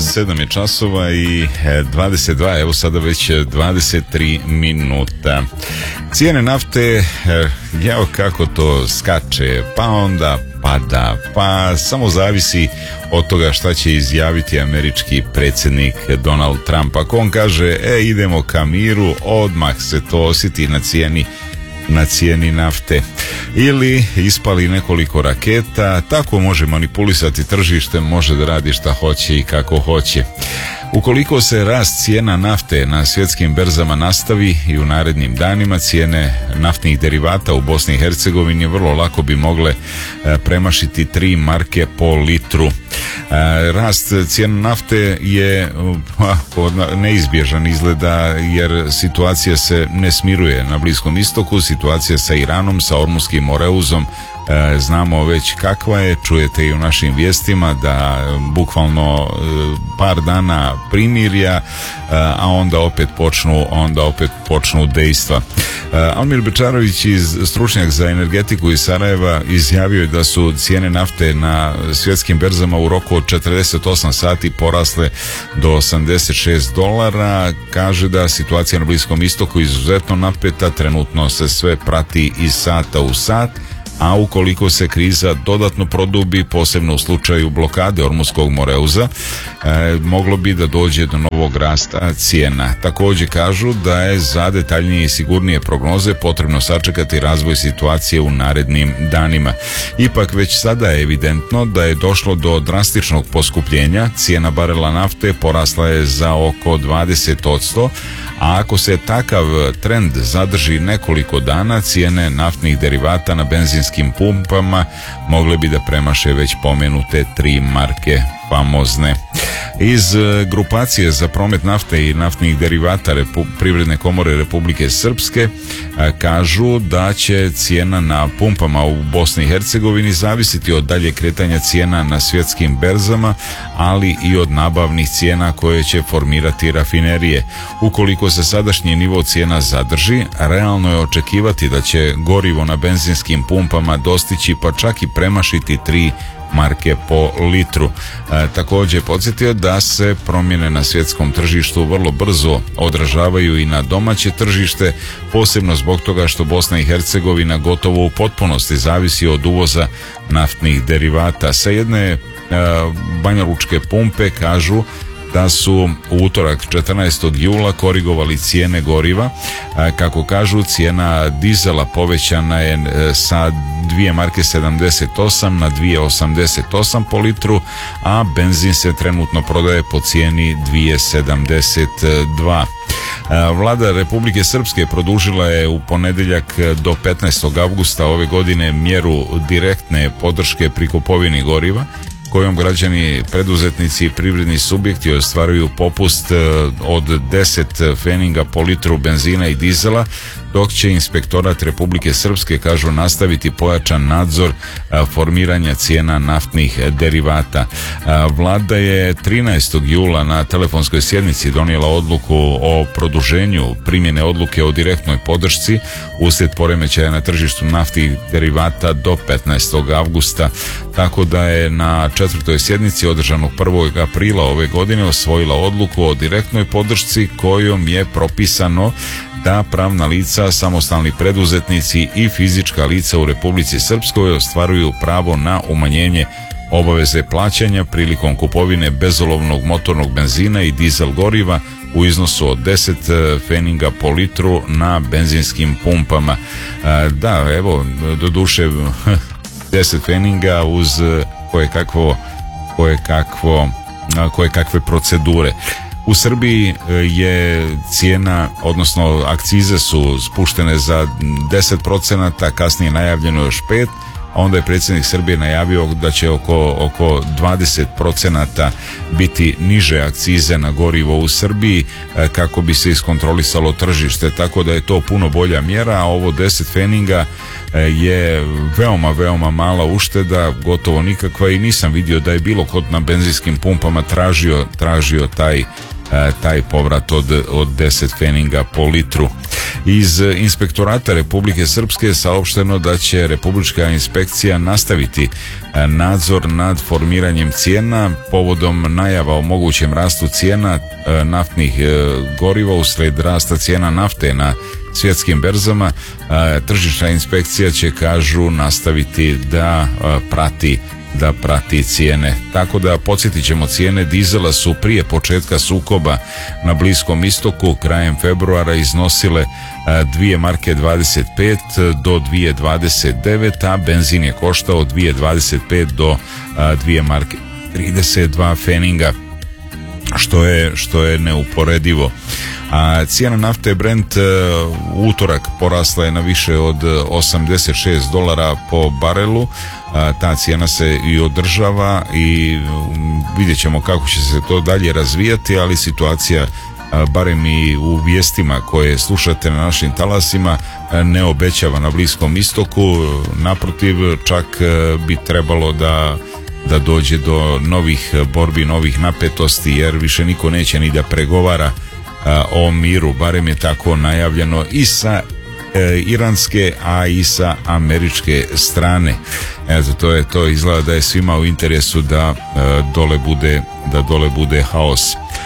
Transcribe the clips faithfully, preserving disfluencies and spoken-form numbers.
sedam je časova i dvadeset dva, evo sada već dvadeset tri minuta. Cijene nafte, jao kako to skače, pa onda pada, pa samo zavisi od toga šta će izjaviti američki predsjednik Donald Trump. Ako on kaže, e idemo ka miru, odmah se to osjeti na cijeni na cijeni nafte. Ili ispali nekoliko raketa, tako može manipulisati tržištem, može da radi šta hoće i kako hoće. Ukoliko se rast cijena nafte na svjetskim berzama nastavi i u narednim danima, cijene naftnih derivata u Bosni i Hercegovini vrlo lako bi mogle premašiti tri marke po litru. Rast cijena nafte je neizbježan izgleda, jer situacija se ne smiruje na Bliskom istoku. Situacija sa Iranom, sa Ormuskim Moreuzom, znamo već kakva je, čujete i u našim vijestima da bukvalno par dana primirja, a onda opet počnu onda opet počnu dejstva. Almir Bečarović, iz stručnjak za energetiku iz Sarajeva, izjavio je da su cijene nafte na svjetskim berzama u roku od četrdeset osam sati porasle do osamdeset šest dolara. Kaže da situacija na Bliskom istoku izuzetno napeta, trenutno se sve prati iz sata u sat, a ukoliko se kriza dodatno produbi, posebno u slučaju blokade Ormuskog Moreuza, e, moglo bi da dođe do novog rasta cijena. Također kažu da je za detaljnije i sigurnije prognoze potrebno sačekati razvoj situacije u narednim danima. Ipak već sada je evidentno da je došlo do drastičnog poskupljenja. Cijena barela nafte porasla je za oko dvadeset posto, a ako se takav trend zadrži nekoliko dana, cijene naftnih derivata na benzinskim pumpama mogle bi da premaše već pomenute tri marke famozne. Iz grupacije za promet nafte i naftnih derivata Repu- Privredne komore Republike Srpske a, kažu da će cijena na pumpama u Bosni i Hercegovini zavisiti od dalje kretanja cijena na svjetskim berzama, ali i od nabavnih cijena koje će formirati rafinerije. Ukoliko se sadašnji nivo cijena zadrži, realno je očekivati da će gorivo na benzinskim pumpama dostići pa čak i premašiti tri marke po litru. E, također podsjetio da se promjene na svjetskom tržištu vrlo brzo odražavaju i na domaće tržište, posebno zbog toga što Bosna i Hercegovina gotovo u potpunosti zavisi od uvoza naftnih derivata. Sa jedne e, banjalučke pumpe kažu da su u utorak četrnaestog jula korigovali cijene goriva. Kako kažu, cijena dizela povećana je sa dvije marke sedamdeset osam na dvije osamdeset osam po litru, a benzin se trenutno prodaje po cijeni dvije sedamdeset dva. Vlada Republike Srpske produžila je u ponedjeljak do petnaestog avgusta ove godine mjeru direktne podrške pri kupovini goriva, kojom građani, preduzetnici i privredni subjekti ostvaruju popust od deset feninga po litru benzina i dizela, dok će Inspektorat Republike Srpske, kažu, nastaviti pojačan nadzor formiranja cijena naftnih derivata. Vlada je trinaestog jula na telefonskoj sjednici donijela odluku o produženju primjene odluke o direktnoj podršci uslijed poremećaja na tržištu naftnih derivata do petnaestog avgusta, tako da je na četvrtoj sjednici održanog prvog aprila ove godine osvojila odluku o direktnoj podršci kojom je propisano da pravna lica, samostalni preduzetnici i fizička lica u Republici Srpskoj ostvaruju pravo na umanjenje obaveze plaćanja prilikom kupovine bezolovnog motornog benzina i dizel goriva u iznosu od deset feninga po litru na benzinskim pumpama. Da, evo, doduše deset feninga uz koje kakvo, koje kakvo, koje kakve procedure. U Srbiji je cijena, odnosno akcize su spuštene za deset procenata, kasnije najavljeno još pet, a onda je predsjednik Srbije najavio da će oko, oko dvadeset procenata biti niže akcize na gorivo u Srbiji kako bi se iskontrolisalo tržište, tako da je to puno bolja mjera, a ovo deset feninga je veoma, veoma mala ušteda, gotovo nikakva, i nisam vidio da je bilo kod na benzinskim pumpama tražio, tražio taj taj povrat od, od deset pfeninga po litru. Iz Inspektorata Republike Srpske saopšteno da će Republička inspekcija nastaviti nadzor nad formiranjem cijena povodom najava o mogućem rastu cijena naftnih goriva usled rasta cijena nafte na svjetskim berzama. Tržišna inspekcija će, kažu, nastaviti da prati da prati cijene. Tako da podsjetit ćemo, cijene dizela su prije početka sukoba na Bliskom istoku krajem februara iznosile dvije marke dvadeset pet do dvije dvadeset devet, a benzin je koštao dvije dvadeset pet do dvije marke trideset dva pfeninga, što je, što je neuporedivo. A cijena nafte Brent u utorak porasla je na više od osamdeset šest dolara po barelu. A, ta cijena se i održava i vidjet ćemo kako će se to dalje razvijati, ali situacija, a, barem i u vijestima koje slušate na našim talasima, a, ne obećava na Bliskom istoku. Naprotiv, čak a, bi trebalo da da dođe do novih borbi, novih napetosti, jer više niko neće ni da pregovara a, o miru, barem je tako najavljeno i sa e, iranske, a i sa američke strane. Eto, to je to, izgleda da je svima u interesu da e, dole bude da dole bude haos.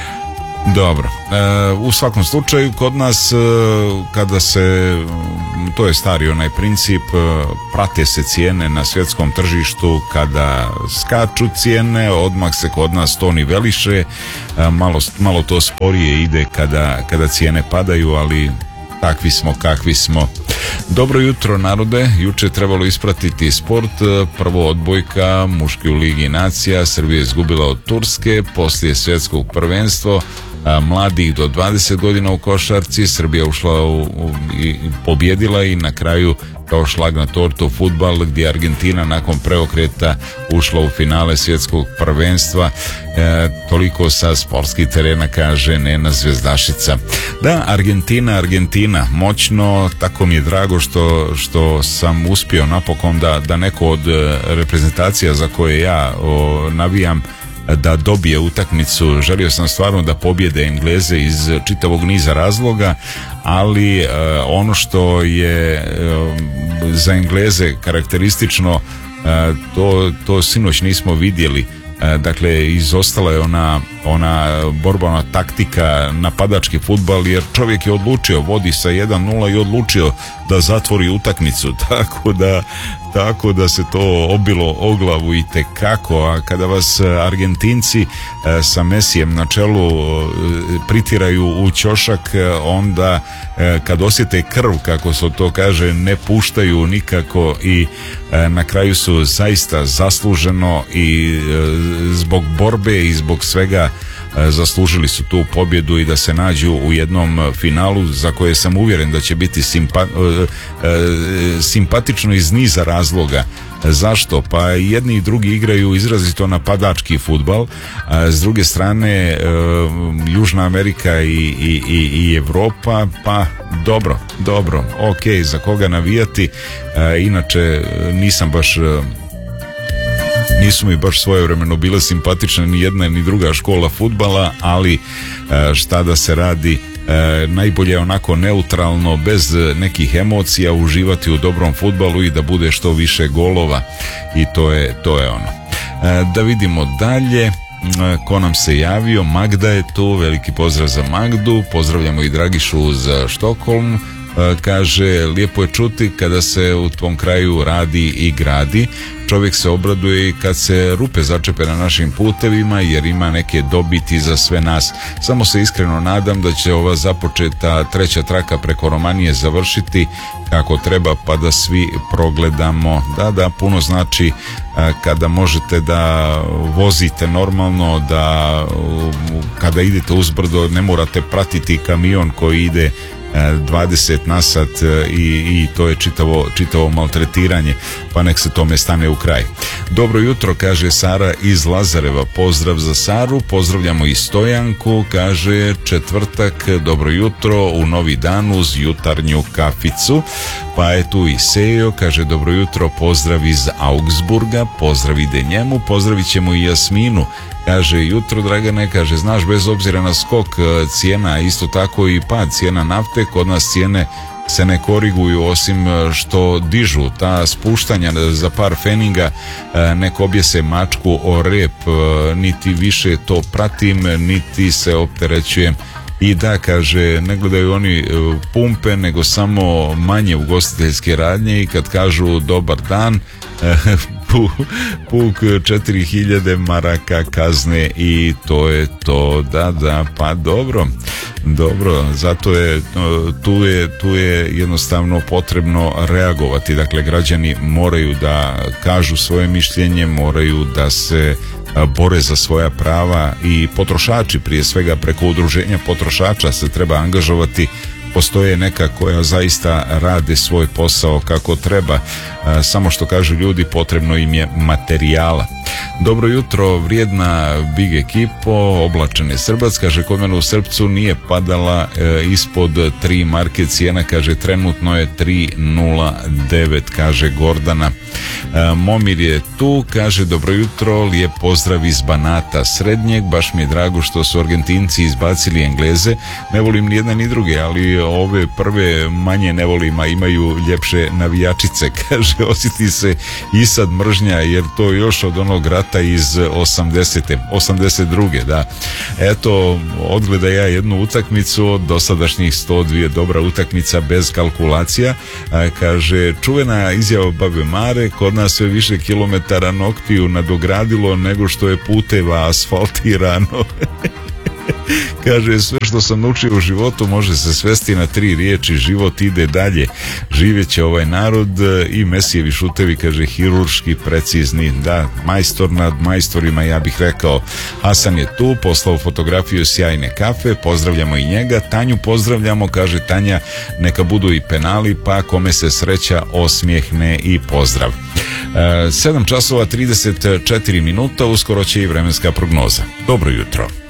Dobro, e, u svakom slučaju kod nas e, kada se, to je stari onaj princip, e, prate se cijene na svjetskom tržištu, kada skaču cijene odmah se kod nas to niveliše, e, malo, malo to sporije ide kada, kada cijene padaju, ali takvi smo kakvi smo. Dobro jutro, narode. Juče je trebalo ispratiti sport. Prvo odbojka, muški u Ligi nacija, Srbija je izgubila od Turske, poslije svjetskog prvenstva mladih do dvadeset godina u košarci, Srbija ušla u, u, i pobjedila i na kraju kao šlag na tortu fudbal, gdje Argentina nakon preokreta ušla u finale svjetskog prvenstva. E, toliko sa sportskih terena, kaže Nena Zvezdašica. Da, Argentina, Argentina, moćno, tako mi je drago što, što sam uspio napokon da, da neko od reprezentacija za koje ja o, navijam da dobije utakmicu. Želio sam stvarno da pobjede Engleze iz čitavog niza razloga, ali e, ono što je e, za Engleze karakteristično, e, to, to sinoć nismo vidjeli. E, dakle, izostala je ona, ona borbana taktika, napadački fudbal, jer čovjek je odlučio, vodi sa jedan nula i odlučio da zatvori utakmicu, tako da tako da se to obilo o glavu i tekako. A kada vas Argentinci e, sa Mesijem na čelu e, pritiraju u ćošak, onda e, kad osjete krv, kako se to kaže, ne puštaju nikako i e, na kraju su zaista zasluženo i e, zbog borbe i zbog svega e, zaslužili su tu pobjedu i da se nađu u jednom finalu za koje sam uvjeren da će biti simpa, e, e, simpatično iz niza razloga. Zašto? Pa jedni i drugi igraju izrazito napadački fudbal, a s druge strane e, Južna Amerika i, i, i, i Evropa, pa dobro, dobro, ok, za koga navijati. E, inače nisam baš e, nisu mi baš svojevremeno bile simpatične ni jedna ni druga škola fudbala, ali e, šta da se radi, e, najbolje je onako neutralno, bez nekih emocija, uživati u dobrom fudbalu i da bude što više golova, i to je, to je ono. E, da vidimo dalje. Ko nam se javio? Magda je tu, veliki pozdrav za Magdu, pozdravljamo i Dragišu za Štokholm. Kaže, lijepo je čuti kada se u tvom kraju radi i gradi. Čovjek se obraduje i kad se rupe začepe na našim putevima, jer ima neke dobiti za sve nas. Samo se iskreno nadam da će ova započeta treća traka preko Romanije završiti kako treba, pa da svi progledamo. Da, da, puno znači kada možete da vozite normalno, da kada idete uzbrdo ne morate pratiti kamion koji ide dvadeset na sat i, i to je čitavo, čitavo maltretiranje, pa nek se tome stane u kraj. Dobro jutro, kaže Sara iz Lazareva, pozdrav za Saru, pozdravljamo i Stojanku, kaže četvrtak, dobro jutro u novi dan uz jutarnju kaficu. Pa je tu i Sejo, kaže dobro jutro, pozdrav iz Augsburga, pozdrav ide njemu, pozdravit ćemo i Jasminu Kaže, jutro Dragane, kaže, znaš, bez obzira na skok cijena, isto tako i pad cijena nafte, kod nas cijene se ne koriguju, osim što dižu ta spuštanja za par feninga, nek objese mačku o rep, niti više to pratim, niti se opterećujem. I da, kaže, ne gledaju oni pumpe, nego samo manje ugostiteljske radnje i kad kažu dobar dan, puk četiri hiljade maraka kazne i to je to. Da, da, pa dobro, dobro, zato je tu je, tu je jednostavno potrebno reagovati. Dakle, građani moraju da kažu svoje mišljenje, moraju da se bore za svoja prava i potrošači, prije svega preko udruženja potrošača se treba angažovati. Postoje neka koja zaista rade svoj posao kako treba, samo što kažu ljudi, potrebno im je materijala. Dobro jutro, vrijedna big ekipo, oblačen je Srbac, kaže, kod mene u Srpcu nije padala e, ispod tri marke cijena, kaže, trenutno je tri nula devet, kaže Gordana. E, Momir je tu, kaže, dobro jutro, lijep pozdrav iz Banata Srednjeg, baš mi je drago što su Argentinci izbacili Engleze, ne volim ni jedna ni druge, ali ove prve manje ne volim, a imaju ljepše navijačice, kaže, osjeti se i sad mržnja, jer to još od onog rata iz osamdesete, osamdeset druge, da. Eto, odgleda ja jednu utakmicu od dosadašnjih sto dvije, dobra utakmica bez kalkulacija. A, kaže, čuvena izjava babe Mare, kod nas sve više kilometara noktiju nadogradilo nego što je puteva asfaltirano. Kaže, sve što sam naučio u životu može se svesti na tri riječi: život ide dalje, živjeće ovaj narod. I Mesijevi šutevi, kaže, hirurški precizni. Da, majstor nad majstorima, ja bih rekao. Hasan je tu, poslao fotografiju sjajne kafe, pozdravljamo i njega. Tanju pozdravljamo, kaže Tanja, neka budu i penali, pa kome se sreća osmijehne i pozdrav. sedam časova trideset četiri minuta, uskoro će i vremenska prognoza. Dobro jutro.